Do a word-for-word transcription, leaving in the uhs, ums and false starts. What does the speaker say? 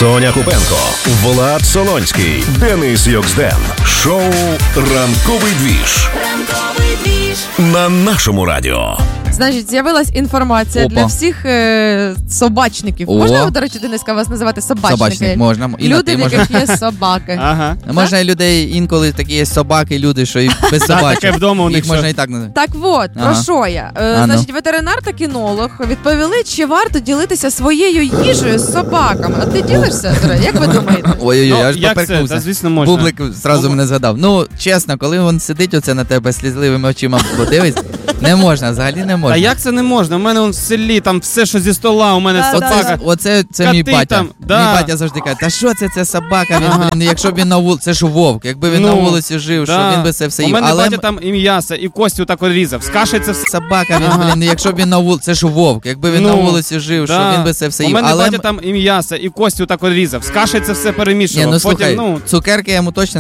Соня Купенко, Влад Солонський, Денис Йоксден. Шоу «Ранковий двіж» Ранковий двіж на нашому радіо. Значить, з'явилась інформація Опа. для всіх е- собачників. О. Можна, до речі, Дениска, вас називати собачники? Собачник можна. І на Люди, ти в можна. яких є собаки. Ага. Можна і людей, інколи такі є собаки, люди, що і без собачок. таке вдома у них Їх можна що? і так називати. Так от, про Ага. що я? Е, А, ну. значить, ветеринар та кінолог відповіли, чи варто ділитися своєю їжею з собаками. А ти ділишся, Зре? Як ви думаєте? Ой-ой-ой, Ну, аж як це? поперхнувся. Та, звісно, можна. Бублик зразу Ну, мене згадав. Ну, чесно, коли він сидить оце на тебе слізливими очима подивись, не можна, взагалі не можна. А як це не можна? У мене он в селі, там все, що зі стола, у мене Да, да, собака. Оце, оце це Коти мій батя. там, да. Мій батя завжди каже, та що це, це собака, він, Ага. блін, ну, якщо б він на вулиці, це ж вовк, якби він Ну, на вулиці жив, да. що він би це все У їв. мене Але батя там і м'ясо, і кості так от різав. З кашею це все. собака, він, Ага. блін, ну, якщо б він на вулиці, це ж вовк, якби він Ну, на вулиці жив, да. що він би це все У їв. мене Але батя там і м'ясо, і кості так от різав. З кашею це все Ні, перемішував. ну Потім, слухай, ну, цукерки я йому точно